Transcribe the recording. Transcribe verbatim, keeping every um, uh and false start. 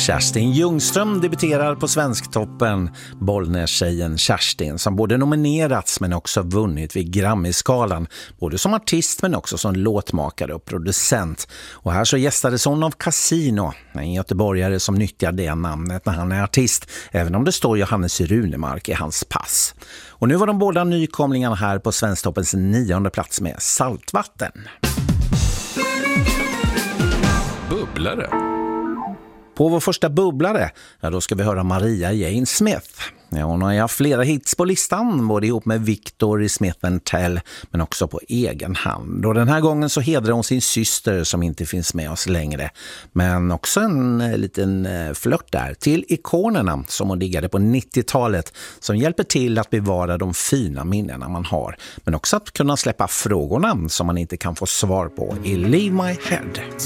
Kerstin Ljungström debuterar på Svensktoppen. Bollnäs-tjejen Kerstin som både nominerats men också vunnit vid Grammy-skalan. Både som artist men också som låtmakare och producent. Och här så gästades hon av Casino, en göteborgare som nyttjar det namnet när han är artist. Även om det står Johannes Runemark i hans pass. Och nu var de båda nykomlingarna här på Svensktoppens nionde plats med Saltvatten. Bubblare. På vår första bubblare, ja, då ska vi höra Maria Jane Smith. Ja, hon har haft flera hits på listan, både ihop med Victor i Smith and Tell, men också på egen hand. Och den här gången så hedrar hon sin syster som inte finns med oss längre. Men också en eh, liten eh, flört där till ikonerna som hon diggade på nittiotalet, som hjälper till att bevara de fina minnena man har. Men också att kunna släppa frågorna som man inte kan få svar på i Leave My Head.